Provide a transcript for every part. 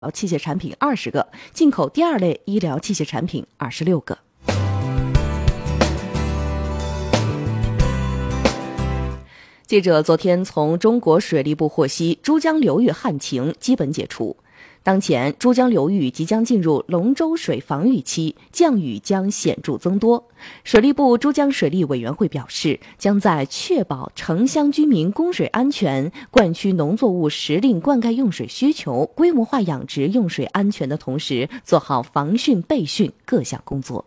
器械产品20个，进口第二类医疗器械产品26个。记者昨天从中国水利部获悉，珠江流域旱情基本解除。当前，珠江流域即将进入龙舟水防御期，降雨将显著增多。水利部珠江水利委员会表示，将在确保城乡居民供水安全、灌区农作物时令灌溉用水需求、规模化养殖用水安全的同时，做好防汛备汛各项工作。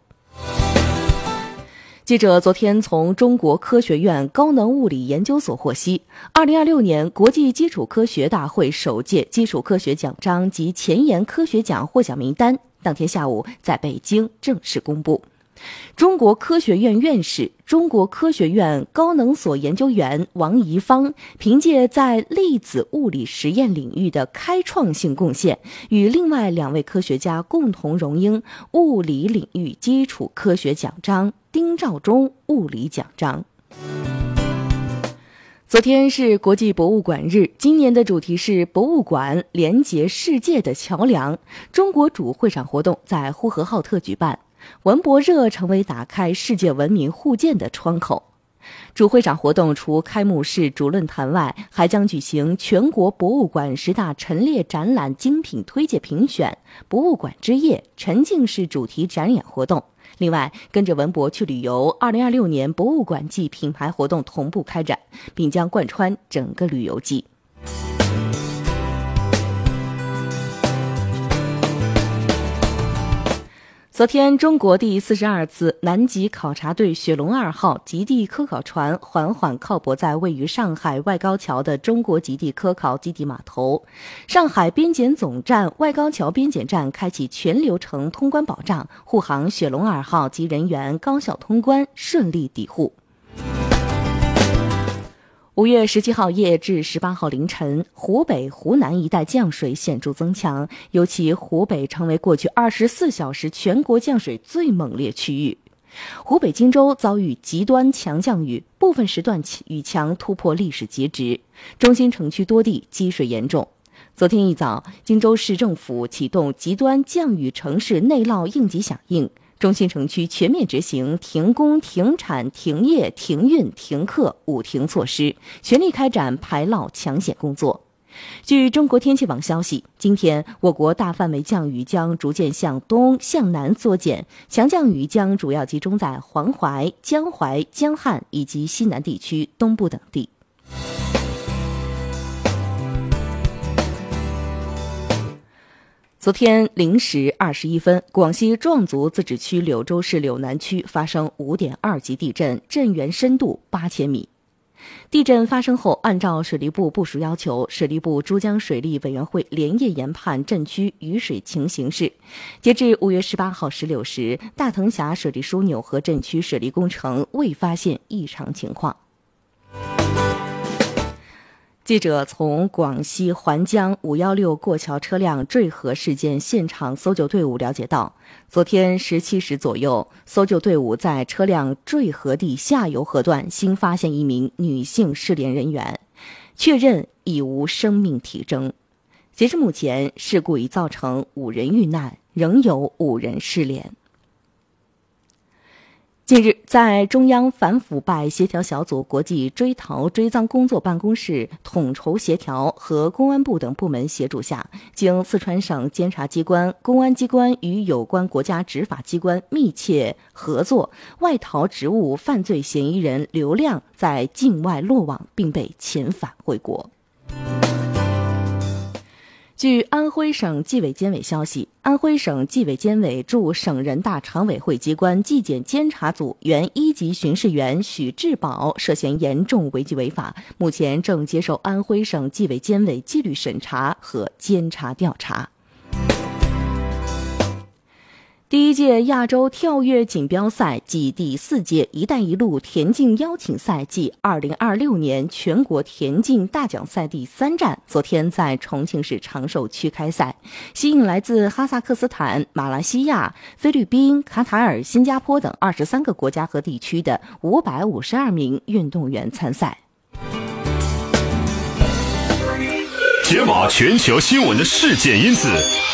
记者昨天从中国科学院高能物理研究所获悉，2026年国际基础科学大会首届基础科学奖章及前沿科学奖获奖名单当天下午在北京正式公布。中国科学院院士、中国科学院高能所研究员王贻芳凭借在粒子物理实验领域的开创性贡献，与另外2位科学家共同荣膺物理领域基础科学奖章、丁肇中物理奖章。昨天是国际博物馆日，今年的主题是博物馆连接世界的桥梁。中国主会场活动在呼和浩特举办，文博热成为打开世界文明互鉴的窗口。主会场活动除开幕式主论坛外，还将举行全国博物馆10大陈列展览精品推介评选、博物馆之夜、沉浸式主题展演活动。另外，跟着文博去旅游，2026年博物馆季品牌活动同步开展，并将贯穿整个旅游季。昨天，中国第42次南极考察队雪龙2号极地科考船缓缓靠泊在位于上海外高桥的中国极地科考基地码头。上海边检总站外高桥边检站开启全流程通关保障，护航雪龙2号及人员高效通关，顺利抵沪。5月17号夜至18号凌晨，湖北、湖南一带降水显著增强，尤其湖北成为过去24小时全国降水最猛烈区域。湖北荆州遭遇极端强降雨，部分时段雨强突破历史极值，中心城区多地积水严重。昨天一早，荆州市政府启动极端降雨城市内涝应急响应，中心城区全面执行停工、停产、停业、停运、停课5停措施，全力开展排涝抢险工作。据中国天气网消息，今天我国大范围降雨将逐渐向东向南缩减，强降雨将主要集中在黄淮、江淮、江汉以及西南地区东部等地。昨天0时21分，广西壮族自治区柳州市柳南区发生5.2级地震，震源深度8000米。地震发生后，按照水利部部署要求，水利部珠江水利委员会连夜研判震区雨水情形势。截至5月18号16时，大藤峡水利枢纽和震区水利工程未发现异常情况。记者从广西环江516过桥车辆坠河事件现场搜救队伍了解到，昨天17时左右，搜救队伍在车辆坠河地下游河段新发现一名女性失联人员，确认已无生命体征。截至目前，事故已造成5人遇难，仍有5人失联。近日，在中央反腐败协调小组国际追逃追赃工作办公室统筹协调和公安部等部门协助下，经四川省监察机关、公安机关与有关国家执法机关密切合作，外逃职务犯罪嫌疑人刘亮在境外落网，并被遣返回国。据安徽省纪委监委消息，安徽省纪委监委驻省人大常委会机关纪检监察组原1级巡视员许志宝涉嫌严重违纪违法，目前正接受安徽省纪委监委纪律审查和监察调查。第1届亚洲跳跃锦标赛暨第4届“一带一路”田径邀请赛暨2026年全国田径大奖赛第3站昨天在重庆市长寿区开赛，吸引来自哈萨克斯坦、马来西亚、菲律宾、卡塔尔、新加坡等23个国家和地区的552名运动员参赛。 解码全球新闻的事件因子。